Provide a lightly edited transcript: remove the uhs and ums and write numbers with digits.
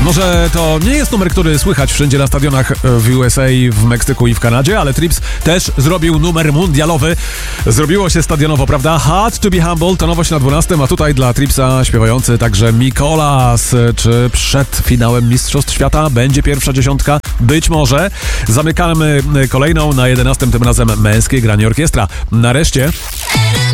Może to nie jest numer, który słychać wszędzie na stadionach w USA, w Meksyku i w Kanadzie, ale Trips też zrobił numer mundialowy. Zrobiło się stadionowo, prawda? Hard to be humble to nowość na 12, a tutaj dla Tripsa śpiewający także Mikolas. Czy przed finałem Mistrzostw Świata będzie pierwsza dziesiątka? Być może. Zamykamy kolejną na 11, tym razem męskie granie orkiestra. Nareszcie